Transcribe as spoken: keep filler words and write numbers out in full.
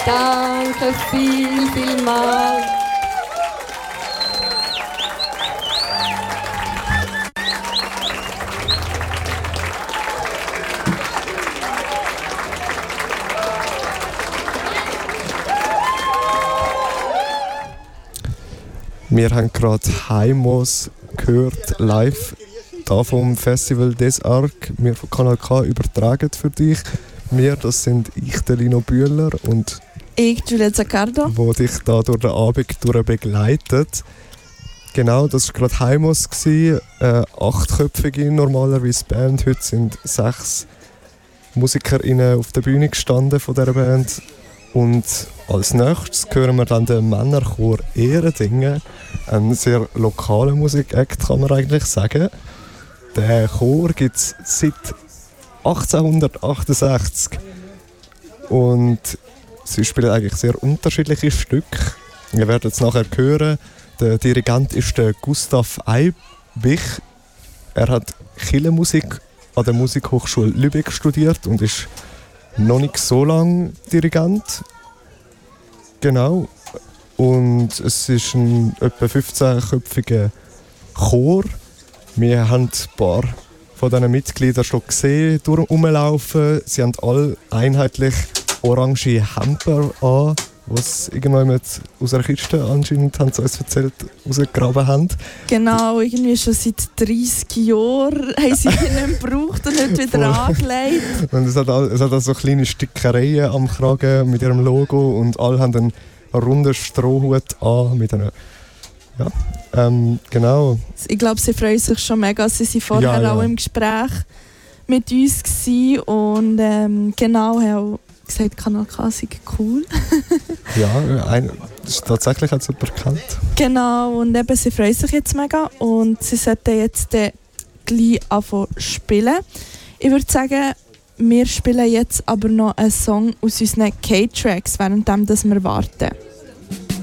Danke viel, viel mal. Wir haben gerade Heimos gehört, live hier vom Festival des Arc. Wir von Kanal K übertragen für dich. Wir, das sind ich, der Lino Bühler, und ich, Giulia Zaccardo, wo dich da durch den Abend durch begleitet. Genau, das war gerade Heimos, eine äh, achtköpfige normalerweise Band. Heute sind sechs MusikerInnen auf der Bühne gestanden von dieser Band. Und als nächstes hören wir dann den Männerchor Ehrendingen, ein sehr lokaler Musikakt, kann man eigentlich sagen. Den Chor gibt es seit achtzehnhundertachtundsechzig und sie spielen eigentlich sehr unterschiedliche Stücke. Ihr werdet es nachher hören. Der Dirigent ist der Gustav Eibich. Er hat Kirchenmusik an der Musikhochschule Lübeck studiert und ist noch nicht so lange Dirigent. Genau. Und es ist ein etwa fünfzehnköpfiger Chor. Wir haben ein paar von diesen Mitgliedern schon gesehen, rumlaufen. Sie haben alle einheitlich orange Hemper an, die sie irgendwann aus einer Kiste anscheinend, haben sie uns erzählt, rausgegraben haben. Genau, irgendwie schon seit dreissig Jahren haben sie die nicht gebraucht und nicht wieder angelegt. Und es hat, all, es hat auch so kleine Stickereien am Kragen mit ihrem Logo und alle haben einen runden Strohhut an mit einer... Ja, ähm, genau. Ich glaube, sie freuen sich schon mega. Sie waren vorher ja, ja. auch im Gespräch mit uns gewesen und ähm, genau, haben auch gesagt, Kanal K sei cool. Ja, ein, das ist tatsächlich hat jemand bekannt. Genau, und eben, sie freuen sich jetzt mega und sie sollten jetzt äh, gleich anfangen zu spielen. Ich würde sagen, wir spielen jetzt aber noch einen Song aus unseren K-Tracks, während wir warten.